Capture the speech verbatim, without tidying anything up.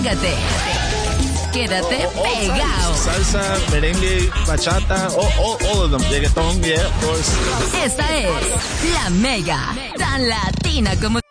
pégate. Quédate oh, oh, pegado. Salsa, merengue, bachata, all, all, all of them. Reggaeton, yeah, of course. Esta es La Mega, tan latina como